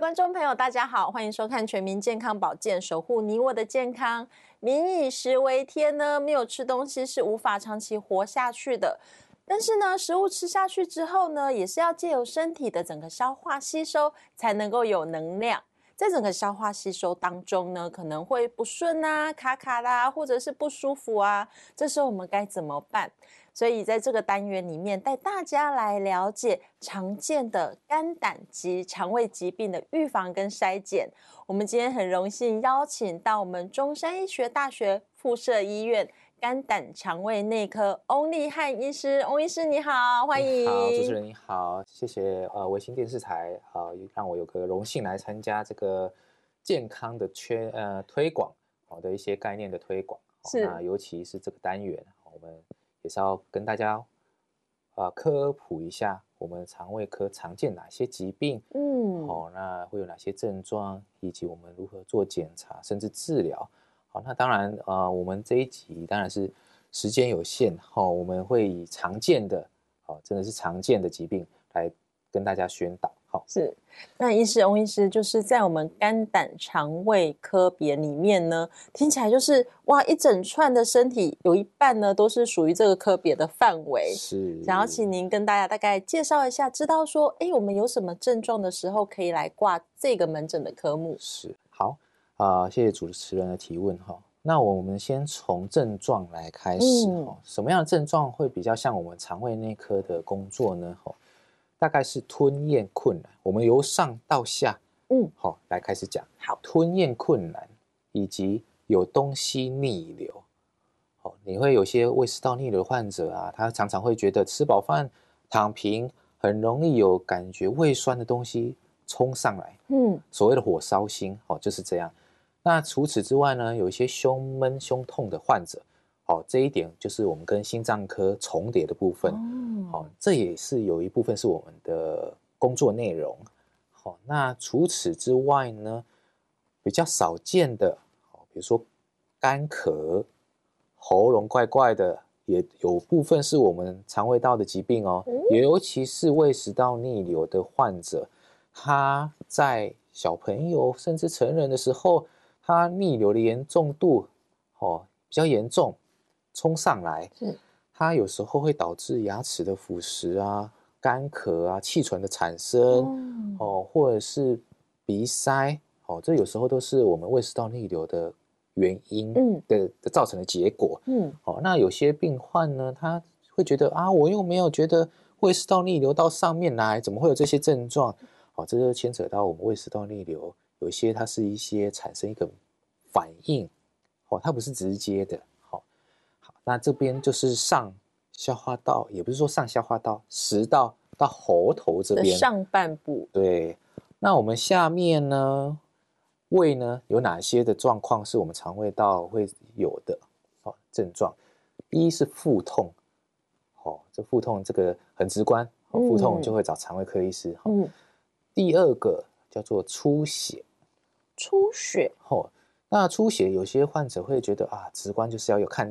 观众朋友，大家好，欢迎收看全民健康保健，守护你我的健康。民以食为天呢，没有吃东西是无法长期活下去的。但是呢，食物吃下去之后呢，也是要借由身体的整个消化吸收，才能够有能量。在整个消化吸收当中呢，可能会不顺啊、卡卡啦，或者是不舒服啊，这时候我们该怎么办？所以在这个单元里面，带大家来了解常见的肝胆及肠胃疾病的预防跟筛检。我们今天很荣幸邀请到我们中山医学大学附设医院肝胆肠胃内科翁立汉医师。翁医师你好，欢迎。 你好，主持人你好，谢谢微星电视台让我有个荣幸来参加这个健康的推广的一些概念的推广。 是， 那尤其是这个单元，我们也是要跟大家科普一下我们肠胃科常见哪些疾病，那会有哪些症状，以及我们如何做检查甚至治疗。好，那当然我们这一集当然是时间有限，我们会以常见的真的是常见的疾病来跟大家宣导。 是，那翁医师就是在我们肝胆肠胃科别里面呢，听起来就是哇，一整串的身体有一半呢都是属于这个科别的范围。 是， 想要请您跟大家大概介绍一下，知道说，我们有什么症状的时候可以来挂这个门诊的科目。 是，好谢谢主持人的提问那我们先从症状来开始什么样的症状会比较像我们肠胃内科的工作呢？大概是吞咽困难，我们由上到下，来开始讲。 好， 吞咽困难以及有东西逆流。你会有些胃食道逆流患者啊，他常常会觉得吃饱饭躺平，很容易有感觉胃酸的东西冲上来，所谓的火烧心，就是这样。那除此之外呢，有一些胸闷、胸痛的患者，这一点就是我们跟心脏科重叠的部分，这也是有一部分是我们的工作内容。那除此之外呢，比较少见的，比如说干咳、喉咙怪怪的，也有部分是我们肠胃道的疾病尤其是胃食道逆流的患者，他在小朋友甚至成人的时候，他逆流的严重度比较严重，冲上来，它有时候会导致牙齿的腐蚀啊、干咳啊、气喘的产生，或者是鼻塞，这有时候都是我们胃食道逆流的原因的造成的结果。那有些病患呢，他会觉得我又没有觉得胃食道逆流到上面来，怎么会有这些症状？这就牵扯到我们胃食道逆流，有一些它是一些产生一个反应，它不是直接的。好，那这边就是上消化道，也不是说上消化道，食道到喉头这边的上半部。 对，那我们下面呢，胃呢有哪些的状况是我们肠胃道会有的症状？一是腹痛，这腹痛这个很直观，腹痛就会找肠胃科医师。第二个叫做出血， 出血， 那出血有些患者会觉得直观就是要有看